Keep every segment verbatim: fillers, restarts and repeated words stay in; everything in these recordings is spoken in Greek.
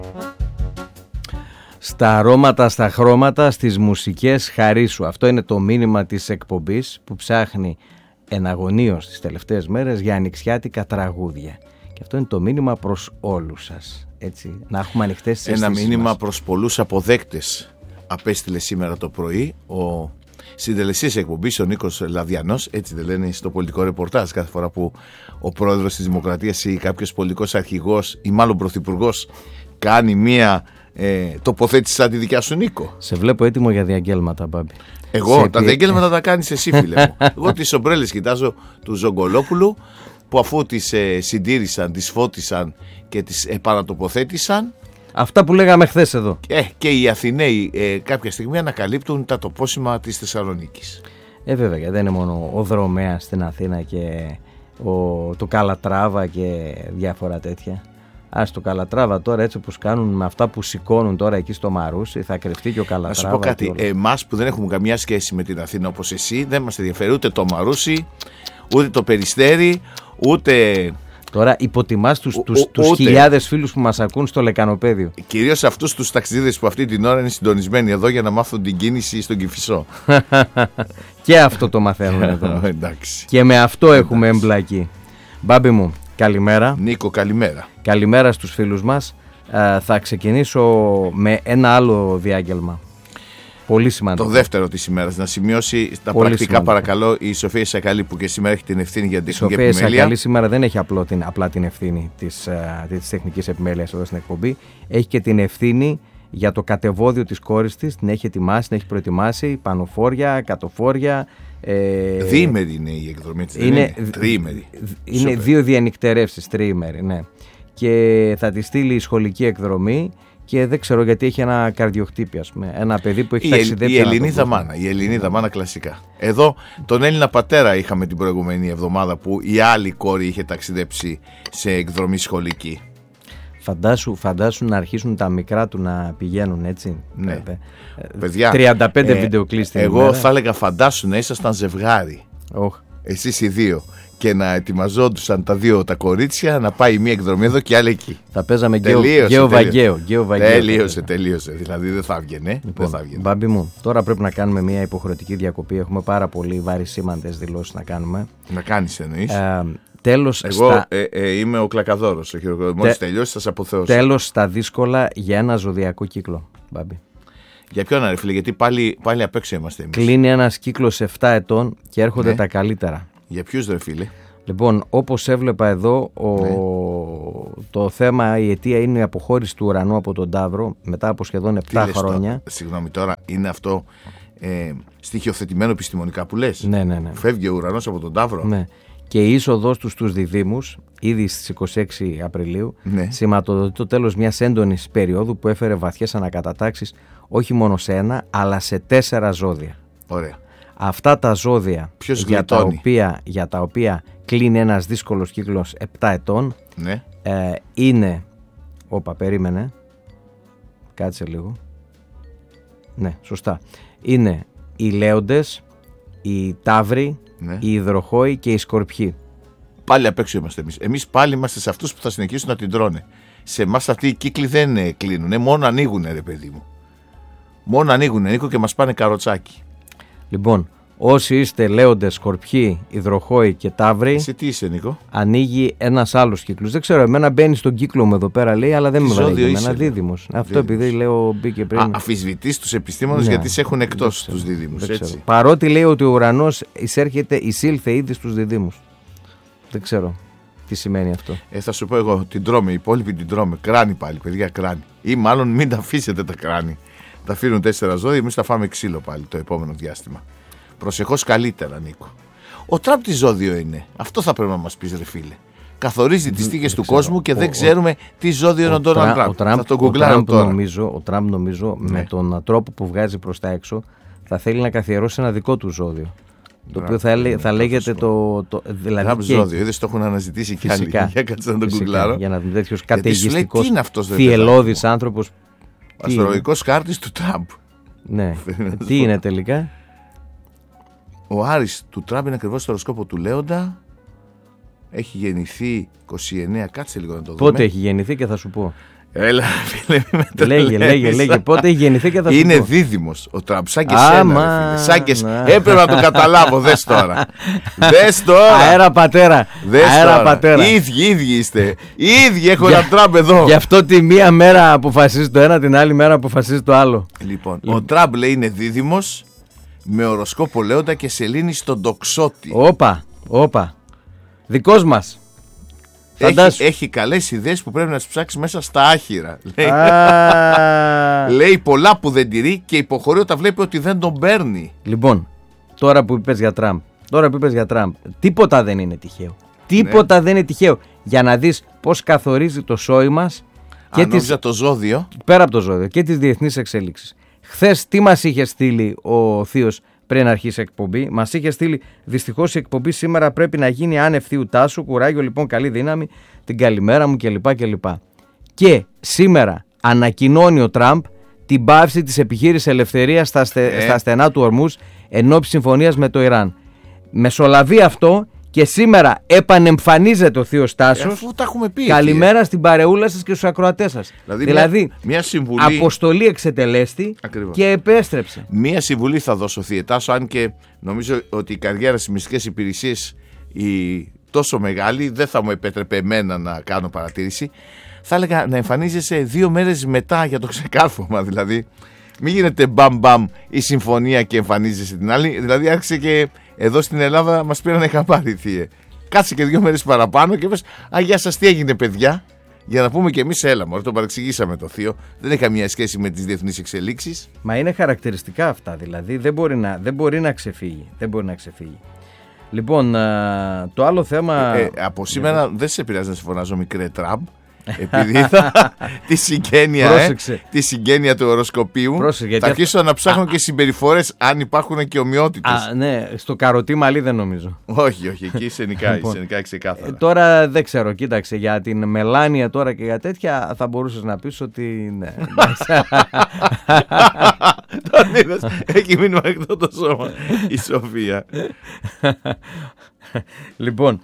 Στα αρώματα, στα χρώματα, στις μουσικές χαρίσου. Αυτό είναι το μήνυμα της εκπομπής που ψάχνει εναγωνίως τις τελευταίες μέρες για ανοιξιάτικα τραγούδια. Και αυτό είναι το μήνυμα προς όλους σας. Έτσι, να έχουμε ανοιχτές τις αισθήσεις μας. Ένα μήνυμα προς πολλούς αποδέκτες απέστειλε σήμερα το πρωί ο συντελεστής εκπομπής, ο Νίκος Λαδιανός, έτσι δεν λένε στο πολιτικό ρεπορτάζ κάθε φορά που ο πρόεδρος της Δημοκρατίας ή κάποιος πολιτικός αρχηγός ή μάλλον πρωθυπουργός κάνει μία ε, τοποθέτηση σαν τη δικιά σου, Νίκο. Σε βλέπω έτοιμο για διαγγέλματα, Μπάμπη. Εγώ Σε τα πι... διαγγέλματα τα κάνεις εσύ, φίλε μου. Εγώ τις ομπρέλες κοιτάζω του Ζογκολόπουλου που αφού τις ε, συντήρησαν, τις φώτισαν και τις επανατοποθέτησαν. Αυτά που λέγαμε χθες εδώ. Ε, και οι Αθηναίοι ε, κάποια στιγμή ανακαλύπτουν τα τοπόσημα της Θεσσαλονίκης. Ε, βέβαια, γιατί δεν είναι μόνο ο Δρομέας στην Αθήνα και ο, το Καλατράβα και διάφορα τέτοια. Ας το Καλατράβα τώρα, έτσι όπως κάνουν με αυτά που σηκώνουν τώρα εκεί στο Μαρούσι, θα κρυφτεί και ο Καλατράβα. Να σου πω κάτι, εμάς που δεν έχουμε καμιά σχέση με την Αθήνα όπως εσύ, δεν μας ενδιαφέρει ούτε το Μαρούσι, ούτε το Περιστέρι, ούτε... Τώρα υποτιμάς τους, Ο, τους, τους χιλιάδες φίλους που μας ακούν στο Λεκανοπέδιο. Κυρίως αυτούς τους ταξιδίδες που αυτή την ώρα είναι συντονισμένοι εδώ για να μάθουν την κίνηση στον Κηφισό. Και αυτό το μαθαίνουν εδώ. Εντάξει. Και με αυτό έχουμε εμπλακεί. Μπάμπη μου, καλημέρα. Νίκο, καλημέρα. Καλημέρα στους φίλους μας. Ε, θα ξεκινήσω με ένα άλλο διάγγελμα. Πολύ σημαντικό. Το δεύτερο της ημέρας. Να σημειώσει τα Πολύ πρακτικά σημαντικό. Παρακαλώ η Σοφία Σακαλή που και σήμερα έχει την ευθύνη για την τεχνική επιμέλεια. Η Σοφία επιμέλεια. Σακαλή σήμερα δεν έχει απλό την, απλά την ευθύνη της, uh, της τεχνικής επιμέλειας εδώ στην εκπομπή. Έχει και την ευθύνη για το κατεβόδιο της κόρης της. Την έχει ετοιμάσει, την έχει προετοιμάσει. Πανοφόρια, κατοφόρια. Ε, Διήμερη είναι η εκδρομή της. Είναι, είναι τριήμερη. Είναι Super. δύο διανυκτερεύσεις, τριήμερη, ναι. Και θα τη στείλει η σχολική εκδρομή. Και δεν ξέρω γιατί έχει ένα καρδιοχτύπη, ας πούμε. Ένα παιδί που έχει Η, ταξιδέψει. η Ελληνίδα μάνα. Η Ελληνίδα μάνα κλασικά. Εδώ τον Έλληνα πατέρα είχαμε την προηγούμενη εβδομάδα που η άλλη κόρη είχε ταξιδέψει σε εκδρομή σχολική. Φαντάσου, φαντάσου να αρχίσουν τα μικρά του να πηγαίνουν, έτσι. Ναι. Ε, Παιδιά, τριάντα πέντε ε, βιντεοκλής την εγώ ημέρα. θα έλεγα φαντάσου να ήσασταν ζευγάρι. Oh. Εσείς οι δύο. Και να ετοιμαζόντουσαν τα δύο τα κορίτσια να πάει μία εκδρομή εδώ και άλλη εκεί. Θα παίζαμε Τελείωσε, Γκέο τελείωσε. Βαγγέο. Τελείωσε, τελείωσε. Δηλαδή δεν θα έβγαινε. Λοιπόν, δεν θα έβγαινε. Μπάμπη μου, τώρα πρέπει να κάνουμε μια υποχρεωτική διακοπή. Έχουμε πάρα πολύ βαρισίμαντες δηλώσεις να κάνουμε. Να κάνεις εννοείς. Ε, τέλος Εγώ στα... ε, ε, είμαι ο Κλακαδόρος. Μόλις Τε... τελειώσει θα σε αποθεώσω. Τέλος στα δύσκολα για ένα ζωδιακό κύκλο, Μπάμπη. Για ποιον ρε φίλε, γιατί πάλι, πάλι απ' έξω είμαστε εμείς. Κλείνει ένας κύκλος επτά ετών και έρχονται Ναι. τα καλύτερα. Για ποιους ρε φίλε. Λοιπόν, όπως έβλεπα εδώ, ο... Ναι. το θέμα, η αιτία είναι η αποχώρηση του ουρανού από τον Ταύρο μετά από σχεδόν επτά χρόνια. Τώρα, συγγνώμη τώρα, είναι αυτό ε, στοιχειοθετημένο επιστημονικά που λες. Ναι, ναι, ναι. Φεύγει ο ουρανός από τον Ταύρο. Ναι. Και η είσοδός του στους διδύμους, ήδη στις είκοσι έξι Απριλίου, Ναι. σηματοδοτεί το τέλος μιας έντονης περίοδου που έφερε βαθιές ανακατατάξεις όχι μόνο σε ένα, αλλά σε τέσσερα ζώδια. Ωραία. Αυτά τα ζώδια Ποιος για τα, γλιτώνει? οποία, για τα οποία κλείνει ένας δύσκολος κύκλος επτά ετών Ναι. ε, είναι, όπα περίμενε, κάτσε λίγο, ναι σωστά, είναι οι Λέοντες, οι Ταύροι, Ναι. οι Υδροχόοι και οι Σκορπιοί. Πάλι απ' έξω είμαστε εμείς. Εμείς πάλι είμαστε σε αυτούς που θα συνεχίσουν να την τρώνε. Σε εμάς αυτοί οι κύκλοι δεν ε, κλείνουν. Μόνο ανοίγουν, ρε παιδί μου. Μόνο ανοίγουν, Νίκο, και μας πάνε καροτσάκι. Λοιπόν, όσοι είστε Λέοντες, Σκορπιοί, Υδροχόοι και Ταύροι, Εσύ τι είσαι, Νίκο? ανοίγει ένας άλλος κύκλος. Δεν ξέρω, εμένα μπαίνει στον κύκλο μου εδώ πέρα, λέει, αλλά δεν Τι με ζώδιο βαραίνει. είσαι, Ένα λέει? δίδυμος. Αυτό Δίδυμος. επειδή λέω μπήκε πριν. Α, αφισβητείς τους επιστήμονες Ναι. γιατί σε έχουν εκτός Δεν τους ξέρω, δίδυμους. δεν Έτσι. ξέρω. Παρότι λέει ότι ο ουρανός εισέρχεται, εισήλθε ήδη στους διδύμους. Δεν ξέρω τι σημαίνει αυτό. Ε, θα σου πω εγώ, την τρώμε, οι υπόλοιποι την τρώμε. Κράνη πάλι, παιδιά, κράνη. Ή μάλλον μην τα αφήσετε τα κράνη. Τα αφήνουν τέσσερα ζώδια, εμείς θα φάμε ξύλο πάλι το επόμενο διάστημα. Προσεχώς καλύτερα, Νίκο. Ο Τραμπ τι ζώδιο είναι? Αυτό θα πρέπει να μας πεις, ρε φίλε. Καθορίζει τις τύχες του ξέρω. κόσμου και Ο- δεν ο- ξέρουμε τι ζώδιο είναι ο Ντόναλντ Τρα- Τραμπ. Θα τον ο γκουγκλάρω Τραμπ τώρα. νομίζω, ο Τραμπ νομίζω Ναι. με τον τρόπο που βγάζει προς τα έξω θα θέλει να καθιερώσει ένα δικό του ζώδιο. Το Μπράβο, οποίο θα, έλε- είναι θα λέγεται καθοριστικό. το. το δηλαδή Τραμπ και- ζώδιο, είδες το έχουν αναζητήσει κι άλλοι. Φυσικά. Για κάτσε να τον φυσικά, γκουγκλάρω. για να δούμε τέτοιο Γιατί σου λέει, καταιγιστικός, τι είναι αυτός, ρε θυελώδης παιδάκι μου? άνθρωπος. Τι είναι? Αστρολογικός χάρτης του Τραμπ. Ναι. Τι είναι τελικά? Ο Άρης του Τραμπ είναι ακριβώς στο οροσκόπο του Λέοντα. Έχει γεννηθεί είκοσι εννέα, κάτσε λίγο να το δούμε. Πότε έχει γεννηθεί και θα σου πω. Έλα, φίλε, με το Λέγε, λέγε, λέγε. Πότε έχει γεννηθεί και θα σου Είναι πω. δίδυμος ο Τραμπ, σαν και Α, σένα, μα, ρε φίλε. Σαν και... να. Έπρεπε να το καταλάβω, δες τώρα. Δες τώρα. Αέρα πατέρα. Δες Αέρα τώρα. πατέρα. Οι ίδιοι, οι ίδιοι είστε. Οι ίδιοι, έχω Για- ένα Τραμπ εδώ. Γι' αυτό τη μία μέρα αποφασίζει το ένα, την άλλη μέρα αποφασίζει το άλλο. Λοιπόν, ο Τραμπ λέει είναι δίδυμος με οροσκόπο Λέοντα και σελήνη στον τοξότη. Όπα, όπα. Δικός μας. Έχει, Φαντάσου. έχει καλές ιδέες που πρέπει να τις ψάξει μέσα στα άχυρα. Λέει, Α, λέει πολλά που δεν τηρεί και υποχωρεί όταν βλέπει ότι δεν τον παίρνει. Λοιπόν, τώρα που είπες για Τραμπ, τώρα που είπες για Τραμπ, τίποτα δεν είναι τυχαίο. Τίποτα Ναι. δεν είναι τυχαίο. Για να δεις πώς καθορίζει το σόι μας και Αν τις, νόμιζα το ζώδιο. πέρα από το ζώδιο και τις διεθνείς εξέλιξεις. Χθες τι μας είχε στείλει ο Θείος πριν αρχίσει εκπομπή? Μας είχε στείλει δυστυχώς η εκπομπή σήμερα πρέπει να γίνει άνευ θείου τάσου. Κουράγιο λοιπόν, καλή δύναμη, την καλημέρα μου κλπ. κλπ. Και σήμερα ανακοινώνει ο Τραμπ την πάυση της επιχείρησης ελευθερίας στα, στε, Ε. στα στενά του Ορμούζ εν ώψη συμφωνίας με το Ιράν. Μεσολαβεί αυτό και σήμερα επανεμφανίζεται ο Θείος Ε, Τάσος. αφού τα έχουμε πει. Καλημέρα στην παρεούλα σας και στους ακροατές σας. Δηλαδή, Δηλαδή, μια, μια συμβουλή. αποστολή εξετελέστη Ακριβώς. και επέστρεψε. Μία συμβουλή θα δώσω, Θιετάσο, αν και νομίζω ότι η καριέρα στις μυστικές υπηρεσίες η τόσο μεγάλη δεν θα μου επέτρεπε εμένα να κάνω παρατήρηση. Θα έλεγα να εμφανίζεσαι δύο μέρες μετά για το ξεκάρφωμα, δηλαδή. Μην γίνεται μπαμ μπαμ η συμφωνία και εμφανίζεσαι την άλλη. Δηλαδή άρχισε και εδώ στην Ελλάδα μας πήρανε χαμπάρι, Θιε. Κάτσε και δύο μέρες παραπάνω και πες, α, γεια σας, τι έγινε, παιδιά? Για να πούμε και εμείς, έλα μωρέ, το παρεξηγήσαμε το Θείο. Δεν έχει καμία σχέση με τις διεθνείς εξελίξεις. Μα είναι χαρακτηριστικά αυτά, δηλαδή δεν μπορεί να, δεν μπορεί να ξεφύγει. Δεν μπορεί να ξεφύγει. Λοιπόν, α, το άλλο θέμα... Ε, από σήμερα δεν σε επηρεάζει να σε φωνάζω μικρέ Τραμπ. Επειδή θα, τη, συγγένεια, ε, Πρόσεξε. τη συγγένεια του οροσκοπίου Πρόσεξε, γιατί θα αυτό- αρχίσω να ψάχνω και συμπεριφορές αν υπάρχουν και ομοιότητες. Α, ναι, στο καροτί μαλλί δεν νομίζω. Όχι, όχι, εκεί σε νικάει, Λοιπόν. σε νικάει ξεκάθαρα. Ε, τώρα δεν ξέρω, κοίταξε, για την Μελάνια τώρα και για τέτοια θα μπορούσες να πεις ότι ναι. Τον είδες, έχει μείνει ανοιχτό το σώμα η Σοφία. Λοιπόν,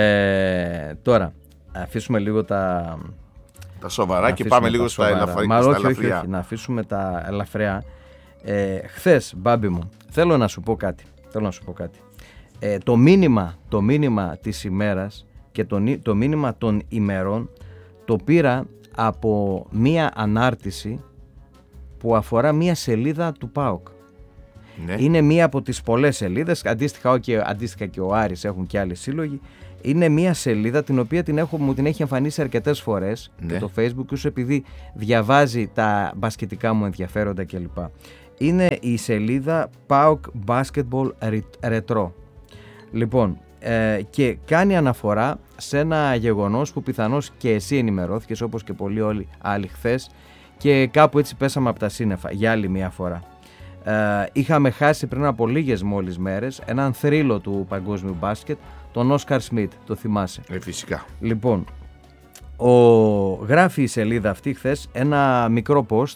ε, τώρα αφήσουμε λίγο τα... Τα σοβαρά να και αφήσουμε πάμε τα λίγο στα σοβαρά. ελαφριά. Μα στα όχι, όχι, ελαφριά. όχι, να αφήσουμε τα ελαφριά. Ε, χθες, Μπάμπη μου, θέλω να σου πω κάτι. Θέλω να σου πω κάτι. Ε, το μήνυμα, το μήνυμα της ημέρας και το, το μήνυμα των ημερών το πήρα από μία ανάρτηση που αφορά μία σελίδα του ΠΑΟΚ. Ναι. Είναι μία από τις πολλές σελίδες, αντίστοιχα και, αντίστοιχα και ο Άρης έχουν και άλλοι σύλλογοι. Είναι μία σελίδα την οποία την έχω, μου την έχει εμφανίσει αρκετές φορές Ναι. και το Facebook, όσο επειδή διαβάζει τα μπασκετικά μου ενδιαφέροντα κλπ. Είναι η σελίδα ΠΑΟΚ Basketball Retro. Λοιπόν, ε, και κάνει αναφορά σε ένα γεγονός που πιθανώς και εσύ ενημερώθηκες, όπως και πολλοί όλοι άλλοι χθες, και κάπου έτσι πέσαμε από τα σύννεφα για άλλη μια φορά. Ε, είχαμε χάσει πριν από λίγες μόλις μέρες έναν θρύλο του παγκόσμιου μπάσκετ, τον Όσκαρ Σμιτ, το θυμάσαι? Ε, φυσικά. Λοιπόν, ο, γράφει η σελίδα αυτή χθες ένα μικρό post,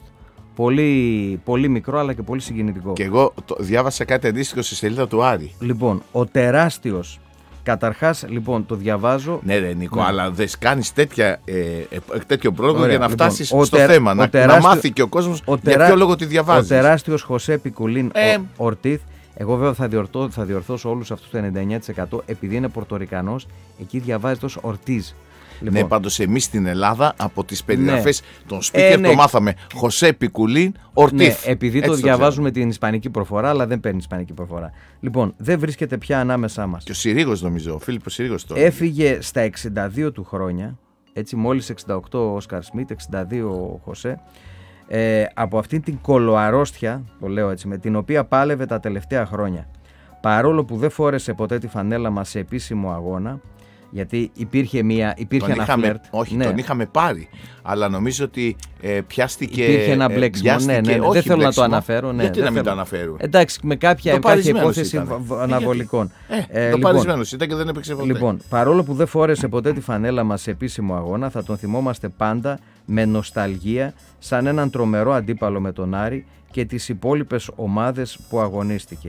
πολύ, πολύ μικρό αλλά και πολύ συγκινητικό. Και εγώ το, διάβασα κάτι αντίστοιχο στη σελίδα του Άρη. Λοιπόν, ο τεράστιος, καταρχάς, λοιπόν, το διαβάζω. Ναι, ρε Νίκο, Ναι. αλλά δεν κάνει ε, ε, τέτοιο πρόγραμμα Ωραία, για να λοιπόν, φτάσεις ο στο τερ- θέμα. ο Να, τεράστιο- να μάθει και ο κόσμος ο για τερά- ποιο λόγο τη Ο διαβάζεις. τεράστιος Χωσέ Πικουλίν Ε. ο- Ορτίθ. Εγώ βέβαια θα, διορθώ, θα διορθώσω όλους αυτούς το ενενήντα εννιά τοις εκατό, επειδή είναι Πορτορικανός, εκεί διαβάζεται ως Ορτίζ. Ναι, πάντως εμείς στην Ελλάδα από τις περιγραφές των speaker Ε, ναι. το μάθαμε Χωσέ Πικουλίν Ναι, Ορτίθ. επειδή Έτσι το το διαβάζουμε την ισπανική προφορά, αλλά δεν παίρνει ισπανική προφορά. Λοιπόν, δεν βρίσκεται πια ανάμεσά μας. Και ο Συρίγος νομίζω, ο Φίλιππος Συρίγος τώρα. Έφυγε στα εξήντα δύο του χρόνια, έτσι μόλις εξήντα οκτώ ο Όσκαρ Σμιτ, εξήντα δύο ο Χωσέ, ε, από αυτήν την κολοαρρώστια, το λέω έτσι, με την οποία πάλευε τα τελευταία χρόνια. Παρόλο που δεν φόρεσε ποτέ τη φανέλα μας σε επίσημο αγώνα, γιατί υπήρχε, μια, υπήρχε τον ένα είχαμε, φλερτ. όχι, ναι. τον είχαμε πάρει. Αλλά νομίζω ότι ε, πιάστηκε. Υπήρχε ένα ε, μπλέξιμο, ναι, ναι, ναι. όχι δεν θέλω να το μπλέξιμο. αναφέρω. Ναι, Γιατί δεν να μην θέλω. το αναφέρουν. Εντάξει, με κάποια, Το κάποια παρισμένος υπόθεση ήταν. β- αναβολικών. Ε, Ε, το λοιπόν, παρισμένος ήταν και δεν έπαιξε ποτέ. Λοιπόν, παρόλο που δεν φόρεσε ποτέ τη φανέλα μας σε επίσημο αγώνα, θα τον θυμόμαστε πάντα με νοσταλγία σαν έναν τρομερό αντίπαλο με τον Άρη και τις υπόλοιπες ομάδες που αγωνίστηκε.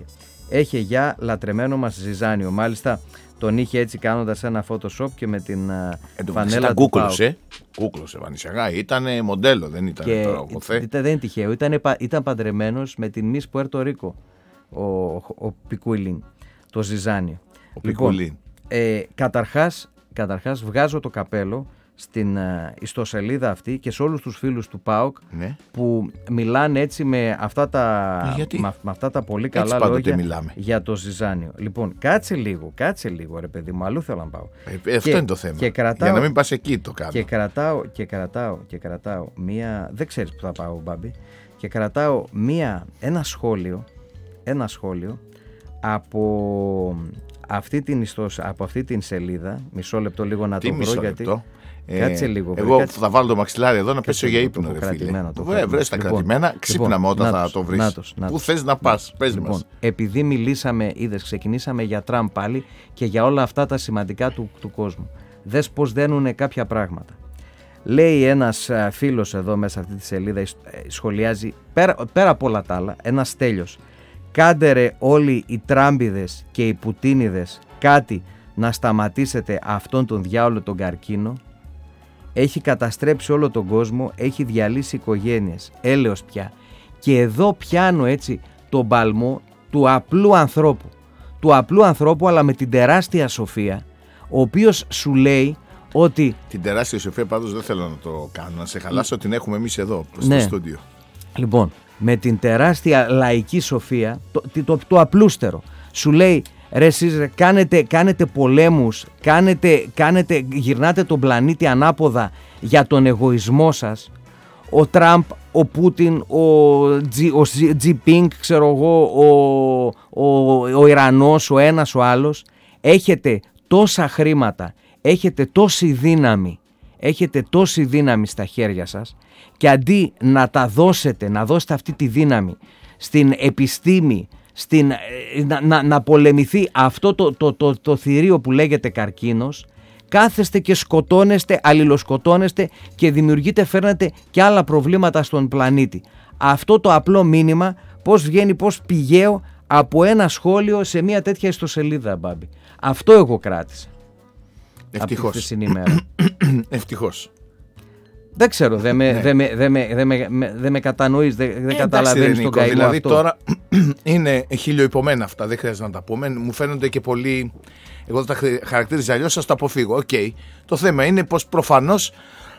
Έχει για λατρεμένο μας ζυζάνιο. Μάλιστα τον είχε έτσι κάνοντας ένα Photoshop και με την ε, φανέλα του ΠΑΟΚ. Κούκλωσε, κούκλωσε βανισιαγά, ήταν μοντέλο, δεν ήταν και τώρα ο Θέ. Δεν είναι τυχαίο, ήταν, ήταν παντρεμένος με την Miss Puerto Rico, ο, ο Πικουλίν, το ζυζάνιο. Ο λοιπόν, Πικουλίν. Ε, καταρχάς, καταρχάς βγάζω το καπέλο στην uh, ιστοσελίδα αυτή και σε όλους τους φίλους του ΠΑΟΚ, ναι, που μιλάνε έτσι με αυτά τα, ε, με, με αυτά τα πολύ καλά λόγια για το ζυζάνιο. Λοιπόν, κάτσε λίγο, κάτσε λίγο ρε παιδί μου, αλλού θέλω να πάω. Ε, αυτό και, είναι το θέμα. Και κρατάω, για να μην πας εκεί το κάνω. Και κρατάω, και κρατάω, και κρατάω μία, δεν ξέρεις που θα πάω Μπάμπη, και κρατάω μία, ένα σχόλιο, ένα σχόλιο από αυτή την, ιστος, από αυτή την σελίδα, μισό λεπτό λίγο να Τι το βρω γιατί... Λεπτό. Κάτσε λίγο. Εγώ κάτσε... θα βάλω το μαξιλάρι εδώ να πέσω για ύπνο, ρε φίλε. Βρε, βρες τα λοιπόν, κρατημένα, ξύπνα με λοιπόν, όταν νάτος, θα το βρεις. νάτος, νάτος. Πού θες να πας, πες λοιπόν, μας. Επειδή μιλήσαμε, είδες, ξεκινήσαμε για Τραμπ πάλι και για όλα αυτά τα σημαντικά του, του κόσμου. Δες πως δένουνε κάποια πράγματα. Λέει ένας φίλος εδώ μέσα αυτή τη σελίδα, σχολιάζει, πέρα, πέρα από όλα τα άλλα, ένας Τέλειος. Κάντε ρε όλοι οι Τράμπιδες και οι Πουτίνιδες κάτι να σταματήσετε αυτόν τον διάολο τον καρκίνο. Έχει καταστρέψει όλο τον κόσμο, έχει διαλύσει οικογένειες, έλεος πια. Και εδώ πιάνω έτσι τον παλμό του απλού ανθρώπου. Του απλού ανθρώπου, αλλά με την τεράστια σοφία, ο οποίος σου λέει ότι... Την τεράστια σοφία πάντως δεν θέλω να το κάνω, να σε χαλάσω, την έχουμε εμείς εδώ, στο ναι. στούντιο. Λοιπόν, με την τεράστια λαϊκή σοφία, το, το, το, το απλούστερο, σου λέει... Ρε εσείς ρε, κάνετε, κάνετε πολέμους, κάνετε, κάνετε, γυρνάτε τον πλανήτη ανάποδα για τον εγωισμό σας. Ο Τραμπ, ο Πούτιν, ο Τζι Πινγκ, ξέρω εγώ, ο, ο, ο Ιρανός, ο ένας, ο άλλος. Έχετε τόσα χρήματα, έχετε τόση δύναμη, έχετε τόση δύναμη στα χέρια σας και αντί να τα δώσετε, να δώσετε αυτή τη δύναμη στην επιστήμη, Στην, να, να, να πολεμηθεί αυτό το, το, το, το θηρίο που λέγεται καρκίνος, κάθεστε και σκοτώνεστε, αλληλοσκοτώνεστε και δημιουργείτε, φέρνετε και άλλα προβλήματα στον πλανήτη. Αυτό το απλό μήνυμα πώς βγαίνει, πώς πηγαίο από ένα σχόλιο σε μια τέτοια ιστοσελίδα, Μπάμπη. Αυτό εγώ κράτησα. Ευτυχώς. Ευτυχώς. Δεν ξέρω, δεν με, ναι. δε με, δε με, δε με, δε με κατανοείς, δεν δε ε, καταλαβαίνεις τον καημό δηλαδή αυτό. Τώρα είναι χιλιοϊπωμένα αυτά, δεν χρειάζεται να τα πούμε. Μου φαίνονται και πολύ, εγώ δεν τα χαρακτήριζα αλλιώς, σας τα αποφύγω. Okay. Το θέμα είναι πως προφανώς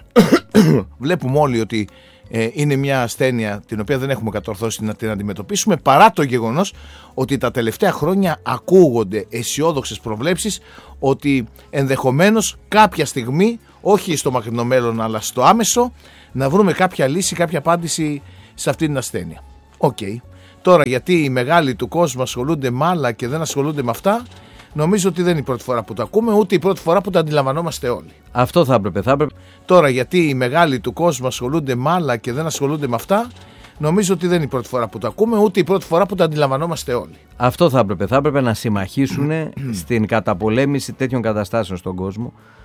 βλέπουμε όλοι ότι ε, είναι μια ασθένεια την οποία δεν έχουμε κατορθώσει να την αντιμετωπίσουμε, παρά το γεγονός ότι τα τελευταία χρόνια ακούγονται αισιόδοξες προβλέψεις ότι ενδεχομένως κάποια στιγμή, όχι στο μακρινό μέλλον αλλά στο άμεσο, να βρούμε κάποια λύση, κάποια απάντηση σε αυτή την ασθένεια. Οκ. Okay. Τώρα γιατί οι μεγάλοι του κόσμου ασχολούνται με άλλα και δεν ασχολούνται με αυτά, νομίζω ότι δεν είναι η πρώτη φορά που το ακούμε, ούτε η πρώτη φορά που το αντιλαμβανόμαστε όλοι. Αυτό θα έπρεπε, θα έπρεπε. Τώρα γιατί οι μεγάλοι του κόσμου ασχολούνται με άλλα και δεν ασχολούνται με αυτά, νομίζω ότι δεν είναι η πρώτη φορά που το ακούμε, ούτε η πρώτη φορά που το αντιλαμβανόμαστε όλοι. Αυτό θα έπρεπε. Θα έπρεπε να συμμαχήσουν στην καταπολέμηση τέτοιων καταστάσεων στον κόσμο.